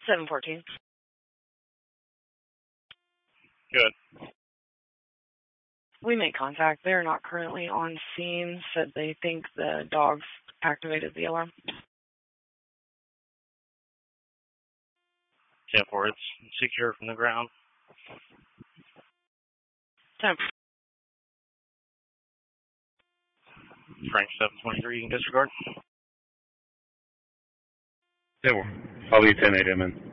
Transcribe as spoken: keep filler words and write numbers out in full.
seven fourteen. Good. We made contact. They're not currently on scene. Said they think the dogs activated the alarm. ten four, it's secure from the ground. ten. Frank seven twenty-three, you can disregard. ten four. I'll be ten eight M in.